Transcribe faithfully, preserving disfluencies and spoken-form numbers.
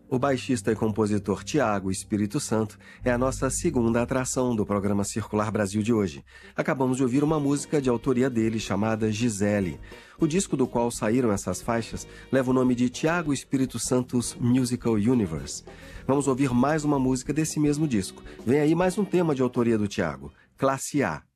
O baixista e compositor Tiago Espírito Santo é a nossa segunda atração do programa Circular Brasil de hoje. Acabamos de ouvir uma música de autoria dele chamada Gisele. O disco do qual saíram essas faixas leva o nome de Tiago Espírito Santos Musical Universe. Vamos ouvir mais uma música desse mesmo disco. Vem aí mais um tema de autoria do Tiago, Classe A.